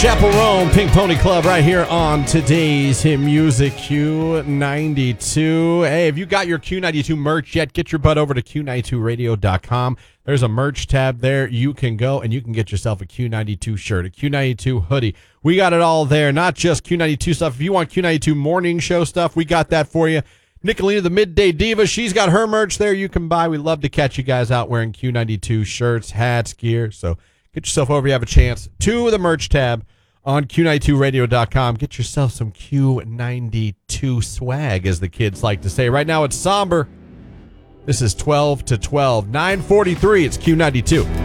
Chaperone, Pink Pony Club right here on today's Hit Music Q92. Hey, if you got your Q92 merch yet, get your butt over to Q92radio.com. There's a merch tab there. You can go and you can get yourself a Q92 shirt, a Q92 hoodie. We got it all there, not just Q92 stuff. If you want Q92 morning show stuff, we got that for you. Nicolina, the Midday Diva, she's got her merch there you can buy. We love to catch you guys out wearing Q92 shirts, hats, gear. So get yourself over. You have a chance to the merch tab on Q92radio.com. Get yourself some Q92 swag, as the kids like to say. Right now it's somber. This is 12 to 12. 9:43. It's Q92.